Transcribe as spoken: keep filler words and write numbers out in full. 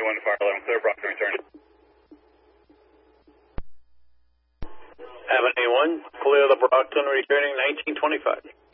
one to Fire eleven, clear Brockton, return. Avenue one, clear the Brockton, returning nineteen twenty-five.